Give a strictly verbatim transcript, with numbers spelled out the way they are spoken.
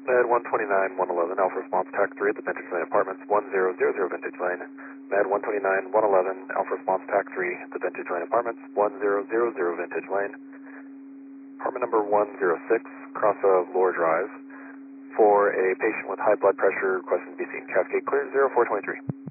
Med one twenty-nine one eleven, Alpha Response T A C three at the Vintage Lane Apartments, one zero zero zero Vintage Lane. Med one twenty-nine one eleven, Alpha Response T A C three at the Vintage Lane Apartments, one zero zero zero Vintage Lane. Apartment number one oh six, cross of Lore Drive, for a patient with high blood pressure requesting to be seen. Cascade clear, zero four twenty-three.